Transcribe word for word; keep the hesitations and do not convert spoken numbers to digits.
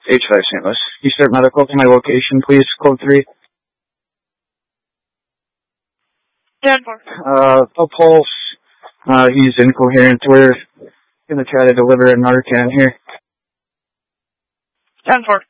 H five Saint Louis. Eastern Medical, my location, please. Code three. ten four. Uh, a pulse. Uh, he's incoherent. We're gonna try to deliver a Narcan here. ten four.